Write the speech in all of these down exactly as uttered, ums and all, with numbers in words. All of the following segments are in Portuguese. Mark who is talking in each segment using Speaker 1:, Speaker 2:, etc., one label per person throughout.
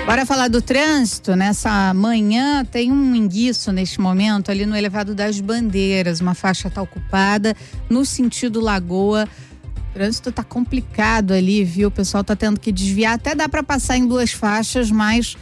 Speaker 1: Bora falar do trânsito. Nessa manhã tem um enguiço neste momento ali no elevado das Bandeiras. Uma faixa está ocupada no sentido Lagoa. O trânsito tá complicado ali, viu? O pessoal tá tendo que desviar. Até dá para passar em duas faixas, mas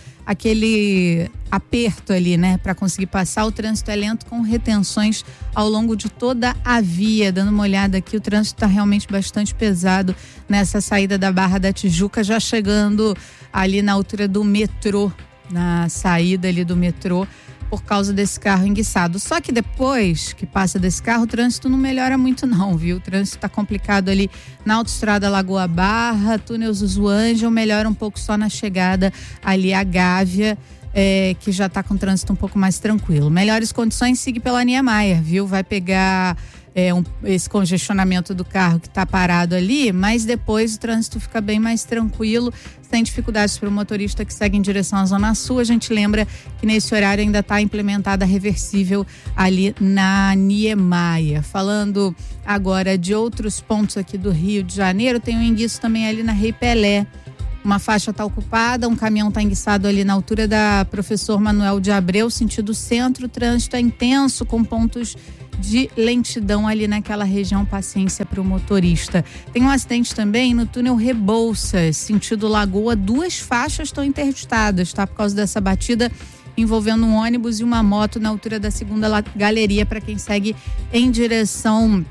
Speaker 1: aquele aperto ali, né? Para conseguir passar, o trânsito é lento com retenções ao longo de toda a via. Dando uma olhada aqui, o trânsito tá realmente bastante pesado nessa saída da Barra da Tijuca, já chegando ali na altura do metrô, na saída ali do metrô, por causa desse carro enguiçado. Só que depois que passa desse carro, o trânsito não melhora muito não, viu? O trânsito tá complicado ali na autoestrada Lagoa Barra, túnel Zuzu Ângel, melhora um pouco só na chegada ali a Gávea, é, que já tá com o trânsito um pouco mais tranquilo. Melhores condições, siga pela Niemeyer, viu? Vai pegar É, um, esse congestionamento do carro que está parado ali, mas depois o trânsito fica bem mais tranquilo, sem dificuldades para o motorista que segue em direção à Zona Sul. A gente lembra que nesse horário ainda está implementada a reversível ali na Niemeyer. Falando agora de outros pontos aqui do Rio de Janeiro, tem um enguiço também ali na Rei Pelé. Uma faixa está ocupada, um caminhão está enguiçado ali na altura da Professor Manuel de Abreu, sentido centro. O trânsito é intenso, com pontos de lentidão ali naquela região. Paciência para o motorista. Tem um acidente também no túnel Rebouças, sentido Lagoa. Duas faixas estão interditadas, tá? Por causa dessa batida envolvendo um ônibus e uma moto na altura da segunda galeria, para quem segue em direção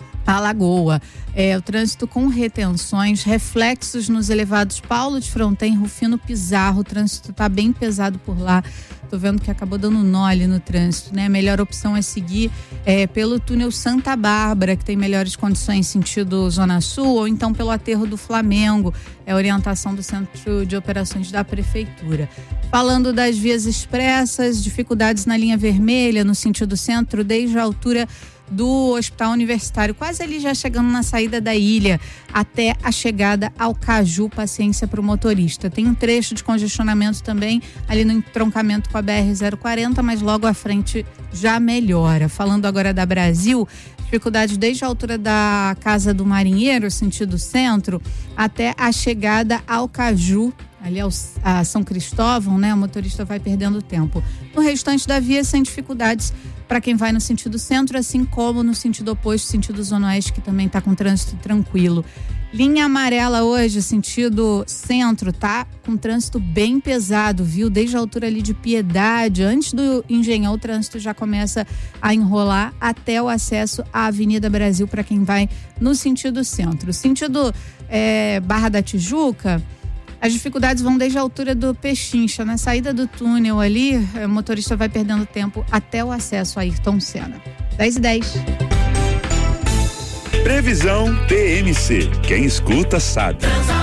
Speaker 1: à Lagoa. É, o trânsito com retenções, reflexos nos elevados Paulo de Fronten, Rufino Pizarro. O trânsito tá bem pesado por lá. Tô vendo que acabou dando nó ali no trânsito, né? A melhor opção é seguir é, pelo túnel Santa Bárbara, que tem melhores condições sentido Zona Sul, ou então pelo aterro do Flamengo. É a orientação do Centro de Operações da Prefeitura. Falando das vias expressas, dificuldades na linha vermelha, no sentido centro, desde a altura do Hospital Universitário, quase ali já chegando na saída da ilha, até a chegada ao Caju. Paciência para o motorista. Tem um trecho de congestionamento também ali no entroncamento com a B R zero quarenta, mas logo à frente já melhora. Falando agora da Brasil, dificuldade desde a altura da Casa do Marinheiro, sentido centro, até a chegada ao Caju, ali ao, a São Cristóvão, né? O motorista vai perdendo tempo. No restante da via, sem dificuldades para quem vai no sentido centro, assim como no sentido oposto, sentido Zona Oeste, que também está com trânsito tranquilo. Linha amarela hoje, sentido centro, tá com trânsito bem pesado, viu? Desde a altura ali de Piedade, antes do Engenhão, o trânsito já começa a enrolar até o acesso à Avenida Brasil para quem vai no sentido centro. Sentido é, Barra da Tijuca, as dificuldades vão desde a altura do Pechincha. Na saída do túnel ali, o motorista vai perdendo tempo até o acesso a Ayrton Senna. dez e dez.
Speaker 2: Previsão T M C. Quem escuta sabe.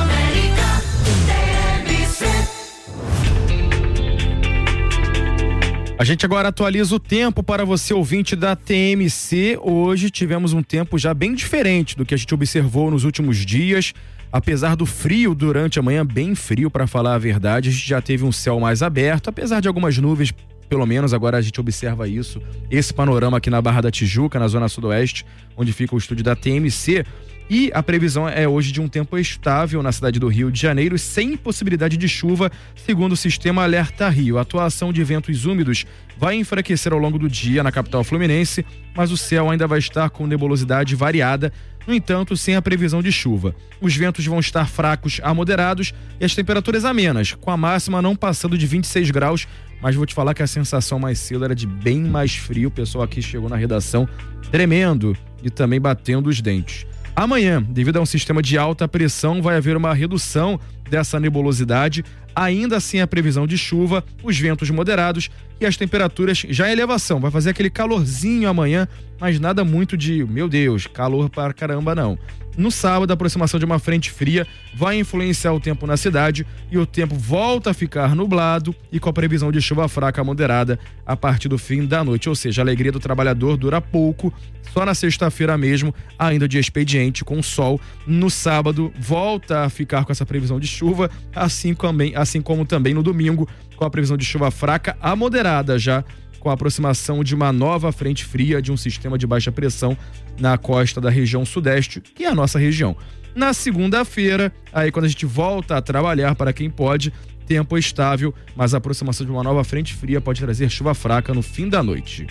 Speaker 3: A gente agora atualiza o tempo para você, ouvinte da T M C. Hoje tivemos um tempo já bem diferente do que a gente observou nos últimos dias. Apesar do frio durante a manhã, bem frio para falar a verdade, a gente já teve um céu mais aberto, apesar de algumas nuvens, pelo menos agora a gente observa isso, esse panorama aqui na Barra da Tijuca, na zona sudoeste, onde fica o estúdio da T M C. E a previsão é hoje de um tempo estável na cidade do Rio de Janeiro, sem possibilidade de chuva, segundo o sistema Alerta Rio. A atuação de ventos úmidos vai enfraquecer ao longo do dia na capital fluminense, mas o céu ainda vai estar com nebulosidade variada, no entanto, sem a previsão de chuva. Os ventos vão estar fracos a moderados e as temperaturas amenas, com a máxima não passando de vinte e seis graus, mas vou te falar que a sensação mais cedo era de bem mais frio. O pessoal aqui chegou na redação tremendo e também batendo os dentes. Amanhã, devido a um sistema de alta pressão, vai haver uma redução dessa nebulosidade, ainda assim a previsão de chuva, os ventos moderados e as temperaturas já em elevação. Vai fazer aquele calorzinho amanhã, mas nada muito de, meu Deus, calor para caramba não. No sábado, a aproximação de uma frente fria vai influenciar o tempo na cidade e o tempo volta a ficar nublado e com a previsão de chuva fraca moderada a partir do fim da noite. Ou seja, a alegria do trabalhador dura pouco, só na sexta-feira mesmo, ainda de expediente com sol. No sábado, volta a ficar com essa previsão de chuva, assim, também, assim como também no domingo, com a previsão de chuva fraca a moderada já, com a aproximação de uma nova frente fria de um sistema de baixa pressão na costa da região sudeste, que é a nossa região. Na segunda-feira, aí quando a gente volta a trabalhar, para quem pode, tempo estável, mas a aproximação de uma nova frente fria pode trazer chuva fraca no fim da noite.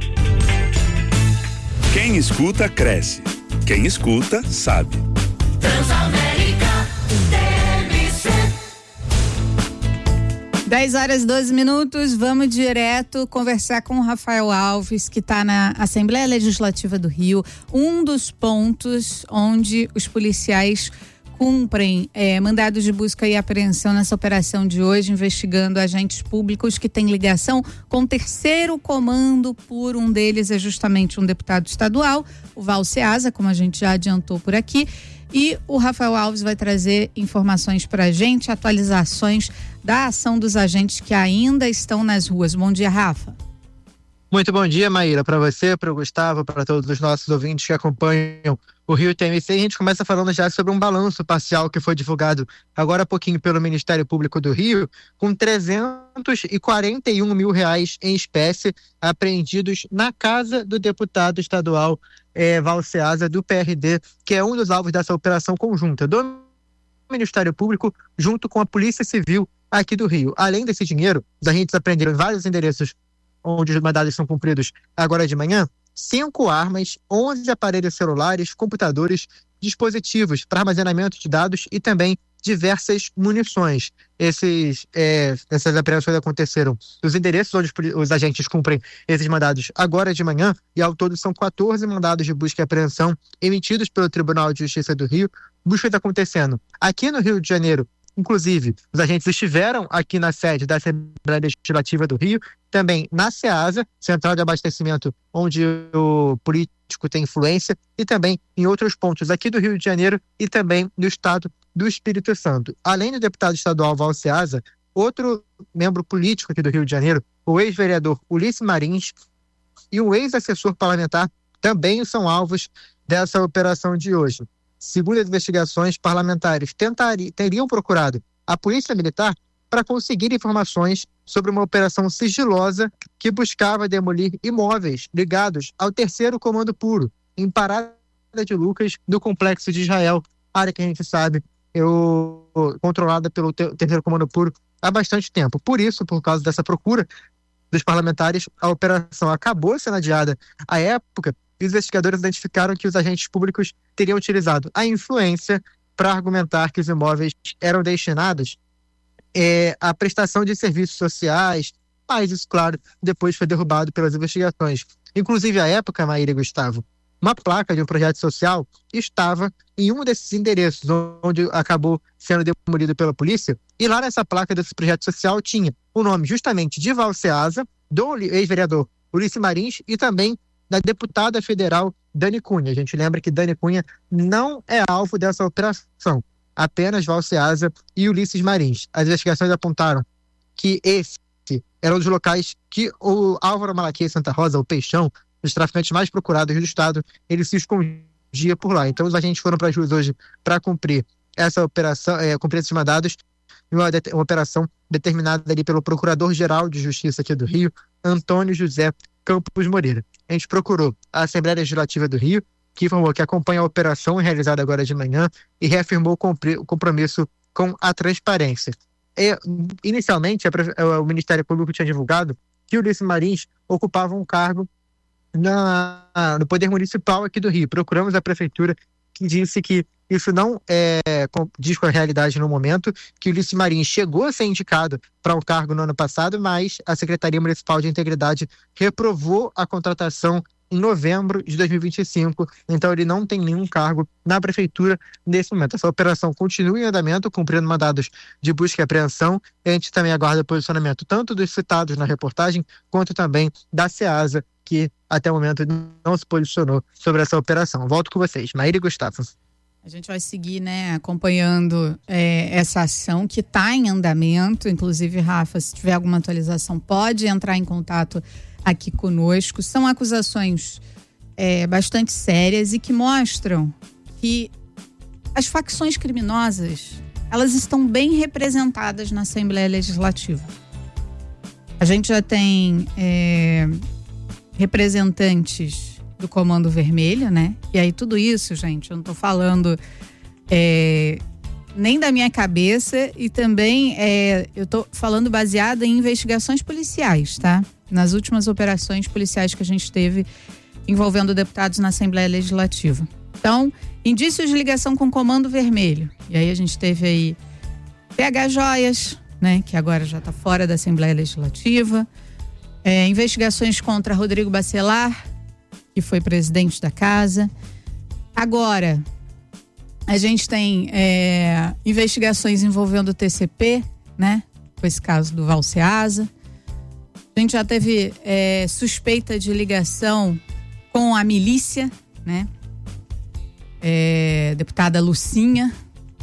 Speaker 2: Quem escuta, cresce. Quem escuta, sabe.
Speaker 4: Transamérica T M C.
Speaker 1: dez horas e doze minutos, vamos direto conversar com o Rafael Alves, que está na Assembleia Legislativa do Rio. Um dos pontos onde os policiais cumprem é, mandados de busca e apreensão nessa operação de hoje, investigando agentes públicos que têm ligação com o terceiro comando. Por um deles é justamente um deputado estadual, o Val Ceasa, como a gente já adiantou por aqui. E o Rafael Alves vai trazer informações para a gente, atualizações da ação dos agentes que ainda estão nas ruas. Bom dia, Rafa.
Speaker 5: Muito bom dia, Maíra, para você, para o Gustavo, para todos os nossos ouvintes que acompanham o Rio T M C. A gente começa falando já sobre um balanço parcial que foi divulgado agora há pouquinho pelo Ministério Público do Rio, com trezentos e quarenta e um mil reais em espécie apreendidos na casa do deputado estadual eh, Val Ceasa, do P R D, que é um dos alvos dessa operação conjunta do Ministério Público junto com a Polícia Civil aqui do Rio. Além desse dinheiro, os agentes apreenderam em vários endereços onde os mandados são cumpridos agora de manhã, cinco armas, onze aparelhos celulares, computadores, dispositivos para armazenamento de dados e também diversas munições. Esses, é, essas apreensões aconteceram nos endereços onde os, os agentes cumprem esses mandados agora de manhã, e ao todo são quatorze mandados de busca e apreensão emitidos pelo Tribunal de Justiça do Rio. Buscas acontecendo aqui no Rio de Janeiro. Inclusive, os agentes estiveram aqui na sede da Assembleia Legislativa do Rio, também na Ceasa, Central de Abastecimento, onde o político tem influência, e também em outros pontos aqui do Rio de Janeiro e também no estado do Espírito Santo. Além do deputado estadual Val Ceasa, outro membro político aqui do Rio de Janeiro, o ex-vereador Ulisses Marins e um ex-assessor parlamentar, também são alvos dessa operação de hoje. Segundo as investigações, parlamentares tentari, teriam procurado a Polícia Militar para conseguir informações sobre uma operação sigilosa que buscava demolir imóveis ligados ao terceiro comando puro, em Parada de Lucas, do Complexo de Israel, área que a gente sabe é o, controlada pelo te, terceiro comando puro há bastante tempo. Por isso, por causa dessa procura dos parlamentares, a operação acabou sendo adiada à época. E os investigadores identificaram que os agentes públicos teriam utilizado a influência para argumentar que os imóveis eram destinados é, à prestação de serviços sociais, mas isso, claro, depois foi derrubado pelas investigações. Inclusive, à época, Maíra e Gustavo, uma placa de um projeto social estava em um desses endereços, onde acabou sendo demolido pela polícia, e lá nessa placa desse projeto social tinha o nome justamente de Val Ceasa, do ex-vereador Ulisses Marins e também da deputada federal Dani Cunha. A gente lembra que Dani Cunha não é alvo dessa operação, apenas Val Ceasa e Ulisses Marins. As investigações apontaram que esse era um dos locais que o Álvaro Malaquias Santa Rosa, o Peixão, os traficantes mais procurados do estado, ele se escondia por lá. Então os agentes foram para as ruas hoje para cumprir essa operação, é, cumprir esses mandados, uma, uma operação determinada ali pelo Procurador-Geral de Justiça aqui do Rio, Antônio José Campos Moreira. A gente procurou a Assembleia Legislativa do Rio, que informou que acompanha a operação realizada agora de manhã e reafirmou o compromisso com a transparência. E, inicialmente, a, o Ministério Público tinha divulgado que o Ulisses Marins ocupava um cargo na, no Poder Municipal aqui do Rio. Procuramos a Prefeitura, que disse que isso não é, diz com a realidade no momento, que o Ulisses Marins chegou a ser indicado para um cargo no ano passado, mas a Secretaria Municipal de Integridade reprovou a contratação em novembro de dois mil e vinte e cinco, então ele não tem nenhum cargo na Prefeitura nesse momento. Essa operação continua em andamento, cumprindo mandados de busca e apreensão. A gente também aguarda o posicionamento tanto dos citados na reportagem, quanto também da Ceasa, que até o momento não se posicionou sobre essa operação. Volto com vocês, Maíra e Gustavo.
Speaker 1: A gente vai seguir, né, acompanhando é, essa ação que está em andamento. Inclusive, Rafa, se tiver alguma atualização, pode entrar em contato aqui conosco. São acusações é, bastante sérias e que mostram que as facções criminosas, elas estão bem representadas na Assembleia Legislativa. A gente já tem é, representantes do Comando Vermelho, né? E aí tudo isso, gente, eu não tô falando é, nem da minha cabeça e também é, eu tô falando baseado em investigações policiais, tá? Nas últimas operações policiais que a gente teve envolvendo deputados na Assembleia Legislativa. Então, indícios de ligação com o Comando Vermelho. E aí a gente teve aí P H Joias, né? Que agora já tá fora da Assembleia Legislativa. É, investigações contra Rodrigo Bacelar, que foi presidente da casa. Agora, a gente tem é, investigações envolvendo o T C P, né? Com esse caso do Valceasa. A gente já teve é, suspeita de ligação com a milícia, né? É, deputada Lucinha.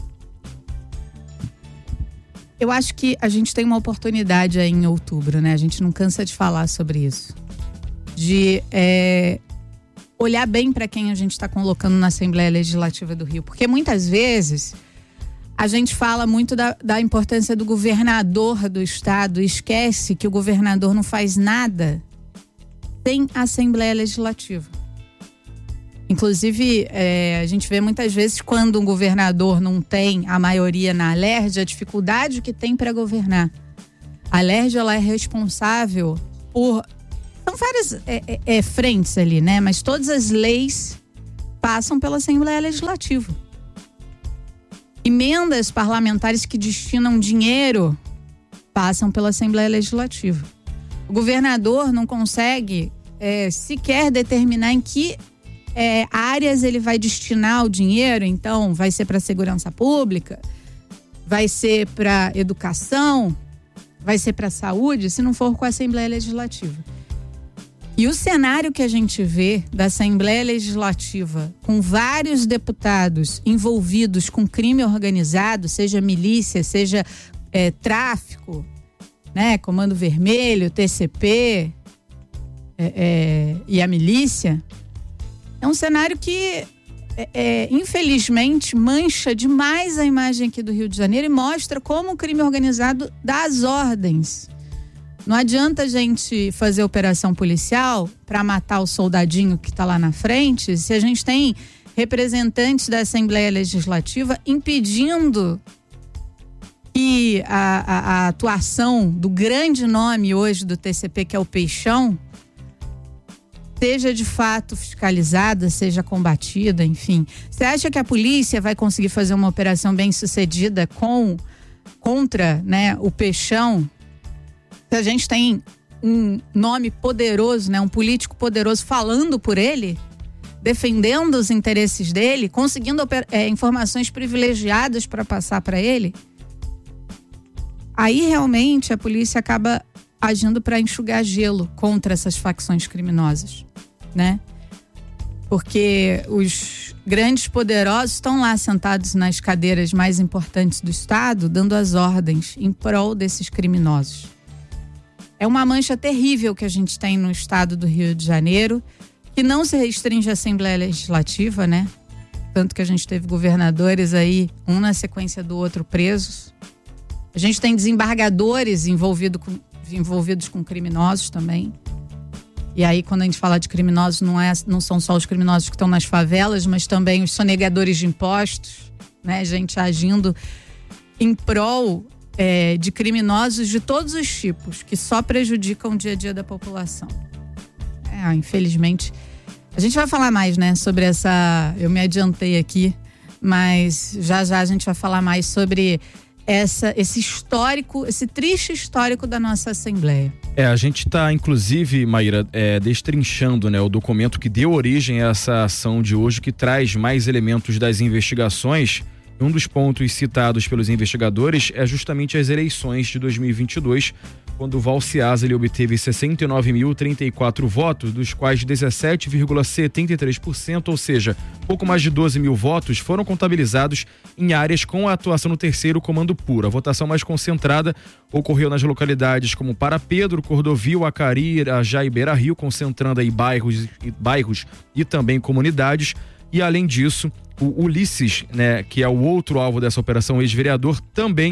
Speaker 1: Eu acho que a gente tem uma oportunidade aí em outubro, né? A gente não cansa de falar sobre isso. De é, olhar bem para quem a gente está colocando na Assembleia Legislativa do Rio. Porque muitas vezes a gente fala muito da, da importância do governador do estado e esquece que o governador não faz nada sem Assembleia Legislativa. Inclusive, é, a gente vê muitas vezes quando um governador não tem a maioria na Alerj, a dificuldade que tem para governar. A Alerj, ela é responsável por... São várias é, é, é, frentes ali, né? Mas todas as leis passam pela Assembleia Legislativa. Emendas parlamentares que destinam dinheiro passam pela Assembleia Legislativa. O governador não consegue é, sequer determinar em que é, áreas ele vai destinar o dinheiro. Então, vai ser para segurança pública, vai ser para educação, vai ser para saúde, se não for com a Assembleia Legislativa. E o cenário que a gente vê da Assembleia Legislativa, com vários deputados envolvidos com crime organizado, seja milícia, seja é, tráfico, né, Comando Vermelho, T C P é, é, e a milícia, é um cenário que, é, é, infelizmente, mancha demais a imagem aqui do Rio de Janeiro e mostra como o crime organizado dá as ordens. Não adianta a gente fazer operação policial para matar o soldadinho que está lá na frente se a gente tem representantes da Assembleia Legislativa impedindo que a, a, a atuação do grande nome hoje do T C P, que é o Peixão, seja de fato fiscalizada, seja combatida, enfim. Você acha que a polícia vai conseguir fazer uma operação bem sucedida com, contra, né, o Peixão? Se a gente tem um nome poderoso, né, um político poderoso falando por ele, defendendo os interesses dele, conseguindo é, informações privilegiadas para passar para ele, aí realmente a polícia acaba agindo para enxugar gelo contra essas facções criminosas, né? Porque os grandes poderosos estão lá sentados nas cadeiras mais importantes do estado, dando as ordens em prol desses criminosos. É uma mancha terrível que a gente tem no estado do Rio de Janeiro, que não se restringe à Assembleia Legislativa, né? Tanto que a gente teve governadores aí, um na sequência do outro, presos. A gente tem desembargadores envolvido com, envolvidos com criminosos também. E aí, quando a gente fala de criminosos, não, é, não são só os criminosos que estão nas favelas, mas também os sonegadores de impostos, né? Gente agindo em prol é, de criminosos de todos os tipos, que só prejudicam o dia a dia da população. É, infelizmente. A gente vai falar mais, né, sobre essa... Eu me adiantei aqui, mas já já a gente vai falar mais sobre essa, esse histórico, esse triste histórico da nossa Assembleia.
Speaker 3: É, a gente está, inclusive, Maíra, é, destrinchando, né, o documento que deu origem a essa ação de hoje, que traz mais elementos das investigações. Um dos pontos citados pelos investigadores é justamente as eleições de dois mil e vinte e dois, quando o Valceasa ele obteve sessenta e nove mil e trinta e quatro votos, dos quais dezessete vírgula setenta e três por cento, ou seja, pouco mais de doze mil votos, foram contabilizados em áreas com a atuação no terceiro comando puro. A votação mais concentrada ocorreu nas localidades como Para Pedro, Cordovil, Acari, Irajá e Beira Rio, concentrando aí bairros, bairros e também comunidades. E além disso, o Ulisses, né, que é o outro alvo dessa operação, ex-vereador, também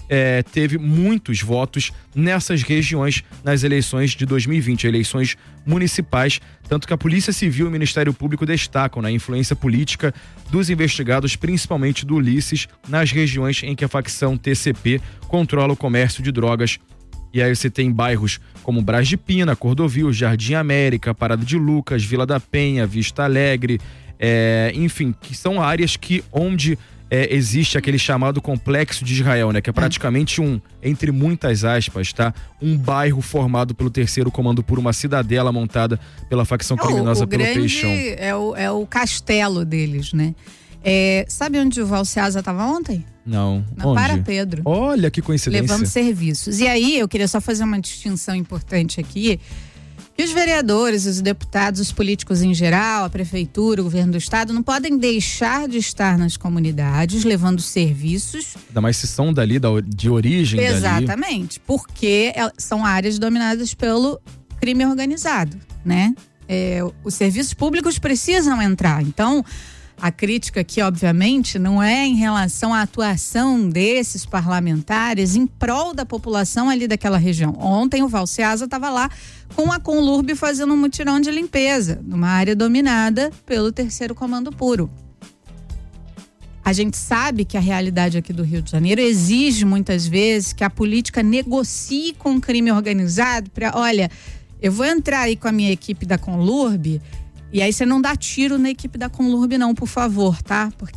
Speaker 3: é, teve muitos votos nessas regiões nas eleições de dois mil e vinte, eleições municipais, tanto que a Polícia Civil e o Ministério Público destacam na influência política dos investigados, principalmente do Ulisses, nas regiões em que a facção T C P controla o comércio de drogas. E aí você tem bairros como Brás de Pina, Cordovil, Jardim América, Parada de Lucas, Vila da Penha, Vista Alegre, é, enfim, que são áreas que onde é, existe aquele chamado Complexo de Israel, né? Que é praticamente um, entre muitas aspas, tá? Um bairro formado pelo Terceiro Comando por uma cidadela montada pela facção criminosa
Speaker 1: o, o
Speaker 3: pelo
Speaker 1: grande
Speaker 3: Peixão.
Speaker 1: É o, é o castelo deles, né? É, sabe onde o Valseasa estava ontem?
Speaker 3: Não.
Speaker 1: Na
Speaker 3: Onde?
Speaker 1: Para Pedro.
Speaker 3: Olha que coincidência.
Speaker 1: Levando serviços. E aí, eu queria só fazer uma distinção importante aqui. Que os vereadores, os deputados, os políticos em geral, a prefeitura, o governo do estado, não podem deixar de estar nas comunidades levando serviços.
Speaker 3: Ainda mais se são dali, de origem dali.
Speaker 1: Exatamente. Porque são áreas dominadas pelo crime organizado, né? É, os serviços públicos precisam entrar. Então, a crítica aqui, obviamente, não é em relação à atuação desses parlamentares em prol da população ali daquela região. Ontem o Valseasa estava lá com a Conlurb fazendo um mutirão de limpeza, numa área dominada pelo Terceiro Comando Puro. A gente sabe que a realidade aqui do Rio de Janeiro exige muitas vezes que a política negocie com o crime organizado para, olha, eu vou entrar aí com a minha equipe da Conlurb. E aí você não dá tiro na equipe da Conlurb não, por favor, tá? Porque